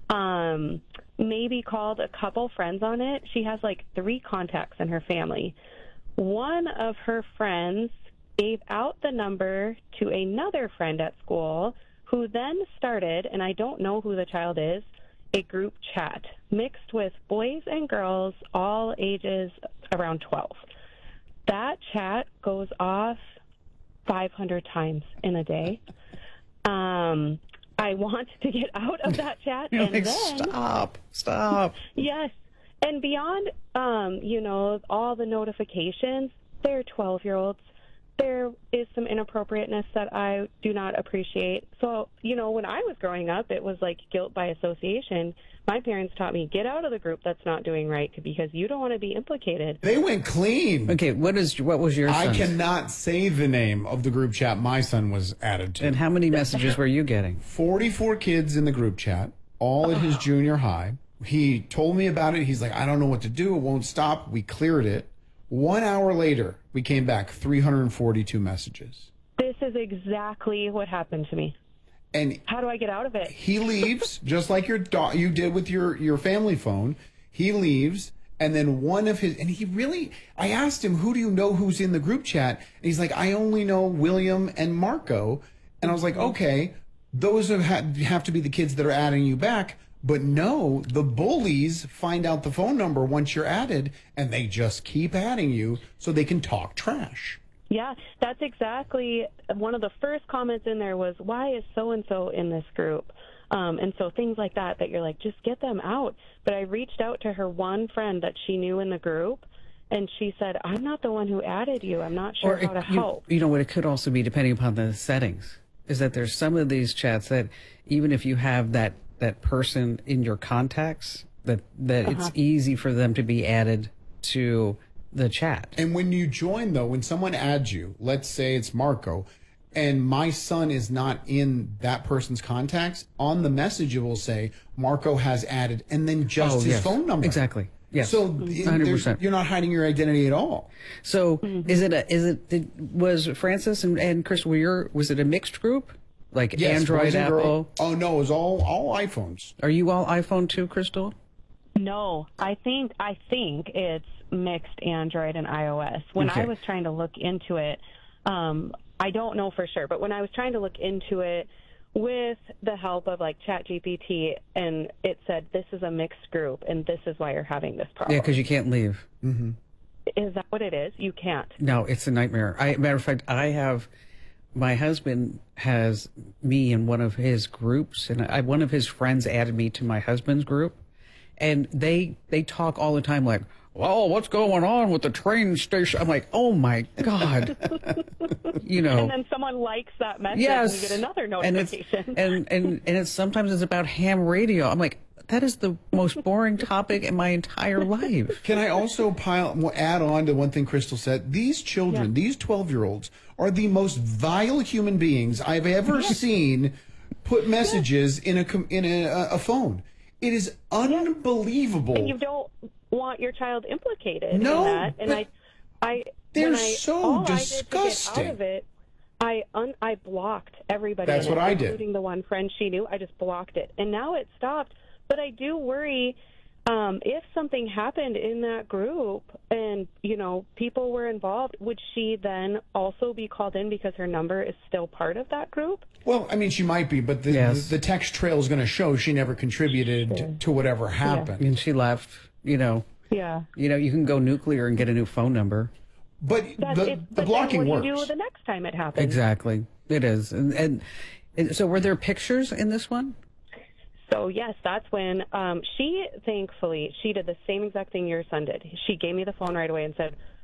maybe called a couple friends on it. She has like 3 contacts in her family. One of her friends gave out the number to another friend at school who then started, and I don't know who the child is, a group chat mixed with boys and girls, all ages around 12. That chat goes off 500 times in a day. I want to get out of that chat. You're and like, then, stop. Yes. And beyond, all the notifications, they're 12-year-olds. There is some inappropriateness that I do not appreciate. So, when I was growing up, it was like guilt by association. My parents taught me, get out of the group that's not doing right because you don't want to be implicated. They went clean. Okay, what was your son's? I cannot say the name of the group chat my son was added to. And how many messages were you getting? 44 kids in the group chat, all at his junior high. He told me about it. He's like, I don't know what to do. It won't stop. We cleared it. 1 hour later, we came back 342 messages. This is exactly what happened to me. And how do I get out of it? He leaves, just like you did with your family phone. He leaves, and then one of his, and I asked him, who do you know who's in the group chat? And he's like, I only know William and Marco. And I was like, okay, those have to be the kids that are adding you back. But no, the bullies find out the phone number once you're added, and they just keep adding you so they can talk trash. Yeah, that's exactly one of the first comments in there was, why is so-and-so in this group? And so things like that you're like, just get them out. But I reached out to her one friend that she knew in the group, and she said, I'm not the one who added you. I'm not sure how to help. You know what it could also be, depending upon the settings, is that there's some of these chats that even if you have that person in your contacts, that it's easy for them to be added to the chat. And when you join, though, when someone adds you, let's say it's Marco, and my son is not in that person's contacts, on the message it will say, Marco has added, and then just his phone number. Exactly. Yes. So 100%. You're not hiding your identity at all. So was Francis and Chris, was it a mixed group? Like yes, Android, Apple? Oh, no, it was all iPhones. Are you all iPhone too, Crystal? No, I think it's mixed Android and iOS. When I was trying to look into it, I don't know for sure, but when I was trying to look into it with the help of like ChatGPT, and it said this is a mixed group, and this is why you're having this problem. Yeah, because you can't leave. Mm-hmm. Is that what it is? You can't? No, it's a nightmare. Matter of fact, my husband has me in one of his groups, and one of his friends added me to my husband's group, and they talk all the time like, well, what's going on with the train station? I'm like, oh my God. And then someone likes that message yes. and you get another notification. And it's sometimes it's about ham radio. I'm like, that is the most boring topic in my entire life. Can I also add on to one thing Crystal said? These children, these 12-year-olds, are the most vile human beings I've ever seen put messages in a phone. It is unbelievable. And you don't want your child implicated in that. And they're so disgusting. I did to get out of it, I blocked everybody. That's what I did. Including the one friend she knew. I just blocked it. And now it stopped. But I do worry if something happened in that group and, people were involved, would she then also be called in because her number is still part of that group? Well, I mean, she might be, but the text trail is going to show she never contributed to whatever happened. And she left, Yeah. You can go nuclear and get a new phone number. But the blocking works. What do you do the next time it happens? Exactly. It is. And so were there pictures in this one? So, yes, that's when she did the same exact thing your son did. She gave me the phone right away and said,